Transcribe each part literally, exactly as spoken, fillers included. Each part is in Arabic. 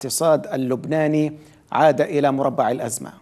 الاقتصاد اللبناني عاد إلى مربع الأزمة.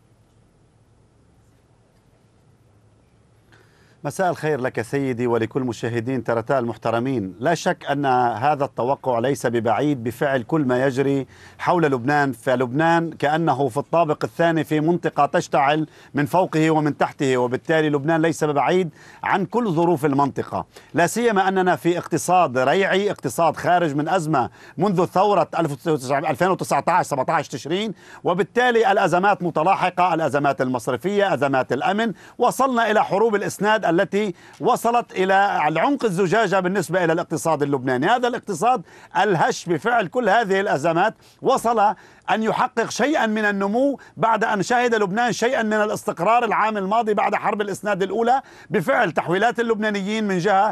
مساء الخير لك سيدي ولكل مشاهدين ترتا المحترمين. لا شك أن هذا التوقع ليس ببعيد بفعل كل ما يجري حول لبنان، فلبنان كأنه في الطابق الثاني في منطقة تشتعل من فوقه ومن تحته، وبالتالي لبنان ليس ببعيد عن كل ظروف المنطقة، لا سيما أننا في اقتصاد ريعي، اقتصاد خارج من أزمة منذ ثورة ألفين وتسعة عشر سبعة عشر تشرين، وبالتالي الأزمات متلاحقة، الأزمات المصرفية، أزمات الأمن، وصلنا إلى حروب الإسناد التي وصلت إلى العنق الزجاجة بالنسبة إلى الاقتصاد اللبناني. هذا الاقتصاد الهش بفعل كل هذه الأزمات وصل أن يحقق شيئا من النمو بعد أن شهد لبنان شيئا من الاستقرار العام الماضي بعد حرب الإسناد الأولى بفعل تحويلات اللبنانيين من جهة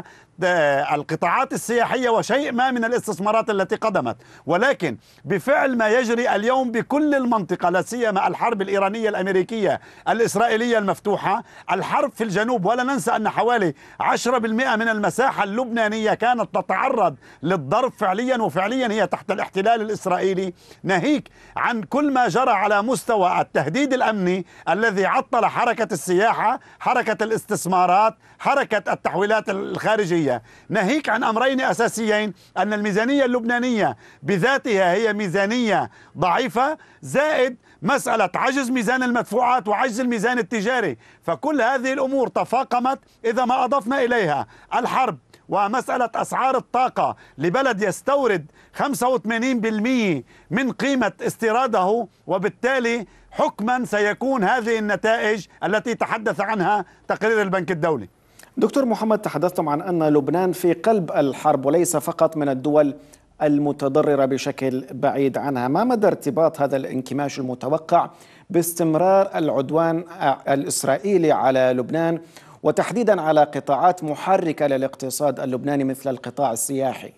القطاعات السياحية وشيء ما من الاستثمارات التي قدمت، ولكن بفعل ما يجري اليوم بكل المنطقة، لا سيما الحرب الإيرانية الأمريكية الإسرائيلية المفتوحة، الحرب في الجنوب، ولا ننسى أن حوالي عشرة بالمئة من المساحة اللبنانية كانت تتعرض للضرب فعليا وفعليا هي تحت الاحتلال الإسرائيلي، ناهيك عن كل ما جرى على مستوى التهديد الأمني الذي عطل حركة السياحة، حركة الاستثمارات، حركة التحويلات الخارجية، ناهيك عن أمرين أساسيين: أن الميزانية اللبنانية بذاتها هي ميزانية ضعيفة، زائد مسألة عجز ميزان المدفوعات وعجز الميزان التجاري. فكل هذه الأمور تفاقمت، إذا ما أضفنا إليها الحرب ومسألة أسعار الطاقة لبلد يستورد خمسة وثمانين بالمئة من قيمة استيراده، وبالتالي حكما سيكون هذه النتائج التي تحدث عنها تقرير البنك الدولي. دكتور محمد، تحدثتم عن أن لبنان في قلب الحرب وليس فقط من الدول المتضررة بشكل بعيد عنها. ما مدى ارتباط هذا الانكماش المتوقع باستمرار العدوان الإسرائيلي على لبنان، وتحديدا على قطاعات محركة للاقتصاد اللبناني مثل القطاع السياحي؟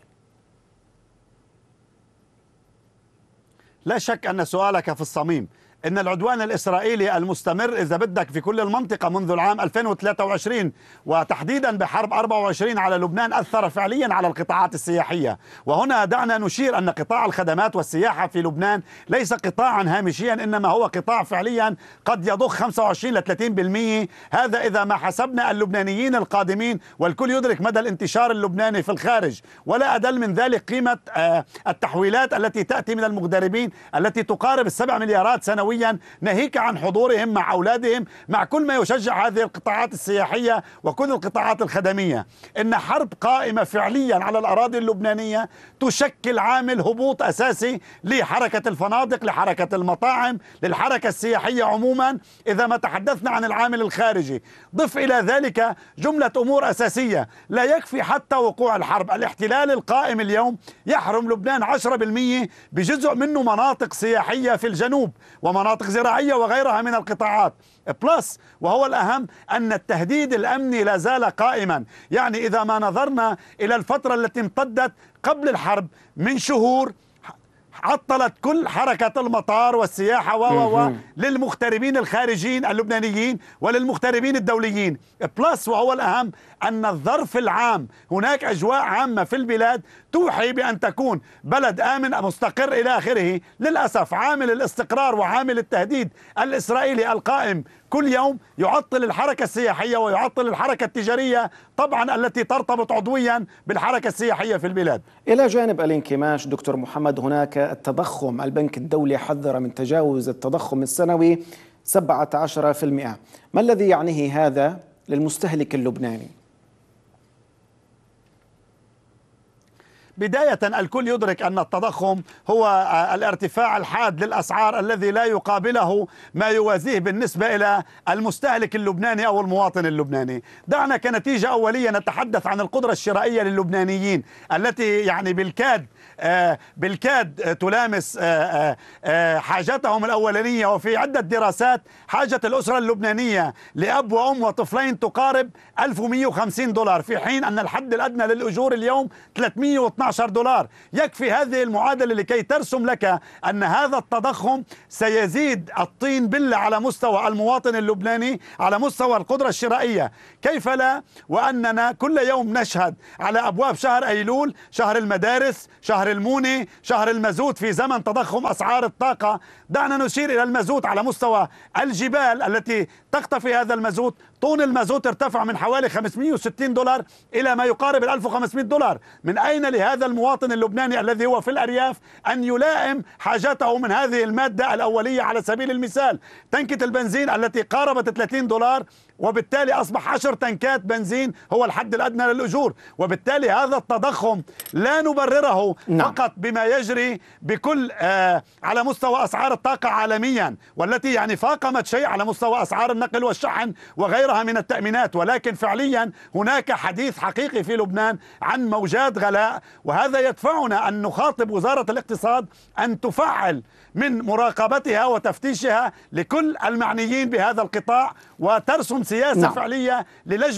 لا شك أن سؤالك في الصميم. إن العدوان الإسرائيلي المستمر إذا بدك في كل المنطقة منذ العام ألفين وثلاثة وعشرين وتحديدا بحرب أربعة وعشرين على لبنان أثر فعليا على القطاعات السياحية. وهنا دعنا نشير أن قطاع الخدمات والسياحة في لبنان ليس قطاعا هامشيا، إنما هو قطاع فعليا قد يضخ خمسة وعشرين إلى ثلاثين بالمئة، هذا إذا ما حسبنا اللبنانيين القادمين، والكل يدرك مدى الانتشار اللبناني في الخارج، ولا أدل من ذلك قيمة التحويلات التي تأتي من المغتربين التي تقارب السبع مليارات سنويا، ناهيك عن حضورهم مع أولادهم، مع كل ما يشجع هذه القطاعات السياحية وكل القطاعات الخدمية. إن حرب قائمة فعليا على الأراضي اللبنانية تشكل عامل هبوط أساسي لحركة الفنادق، لحركة المطاعم، للحركة السياحية عموما إذا ما تحدثنا عن العامل الخارجي. ضف إلى ذلك جملة أمور أساسية، لا يكفي حتى وقوع الحرب، الاحتلال القائم اليوم يحرم لبنان عشرة بالمئة بجزء منه مناطق سياحية في الجنوب ومناطق زراعية وغيرها من القطاعات، بلس وهو الأهم أن التهديد الأمني لا زال قائما. يعني إذا ما نظرنا إلى الفترة التي امتدت قبل الحرب من شهور، عطلت كل حركة المطار والسياحة و و للمغتربين الخارجيين اللبنانيين وللمغتربين الدوليين، بلس وهو الأهم أن الظرف العام هناك أجواء عامة في البلاد توحي بأن تكون بلد آمن مستقر إلى آخره. للأسف عامل الاستقرار وعامل التهديد الإسرائيلي القائم كل يوم يعطل الحركة السياحية ويعطل الحركة التجارية طبعا التي ترتبط عضويا بالحركة السياحية في البلاد. إلى جانب الانكماش دكتور محمد، هناك التضخم. البنك الدولي حذر من تجاوز التضخم السنوي سبعة عشر بالمئة. ما الذي يعنيه هذا للمستهلك اللبناني؟ بداية الكل يدرك أن التضخم هو الارتفاع الحاد للأسعار الذي لا يقابله ما يوازيه بالنسبة إلى المستهلك اللبناني أو المواطن اللبناني. دعنا كنتيجة أولية نتحدث عن القدرة الشرائية للبنانيين التي يعني بالكاد بالكاد تلامس حاجتهم الأولانية. وفي عدة دراسات حاجة الأسرة اللبنانية لأب وأم وطفلين تقارب ألف ومئة وخمسين دولار، في حين أن الحد الأدنى للأجور اليوم ثلاثمئة واثني عشر دولار. يكفي هذه المعادلة لكي ترسم لك أن هذا التضخم سيزيد الطين بلة على مستوى المواطن اللبناني، على مستوى القدرة الشرائية. كيف لا وأننا كل يوم نشهد على أبواب شهر أيلول، شهر المدارس، شهر المونة، شهر المازوت في زمن تضخم أسعار الطاقة. دعنا نشير إلى المازوت على مستوى الجبال التي تقطفي هذا المازوت. طن المازوت ارتفع من حوالي خمسمئة وستين دولار إلى ما يقارب ألف وخمسمئة دولار. من أين لهذا المواطن اللبناني الذي هو في الأرياف أن يلائم حاجته من هذه المادة الأولية؟ على سبيل المثال تنكة البنزين التي قاربت ثلاثين دولار، وبالتالي أصبح عشر تنكات بنزين هو الحد الأدنى للأجور. وبالتالي هذا التضخم لا نبرره نعم. فقط بما يجري بكل آه على مستوى أسعار الطاقة عالميا، والتي يعني فاقمت شيء على مستوى أسعار النقل والشحن وغيرها من التأمينات، ولكن فعليا هناك حديث حقيقي في لبنان عن موجات غلاء. وهذا يدفعنا أن نخاطب وزارة الاقتصاد أن تفعل من مراقبتها وتفتيشها لكل المعنيين بهذا القطاع، وترسم سياسة نعم. فعلية للجنة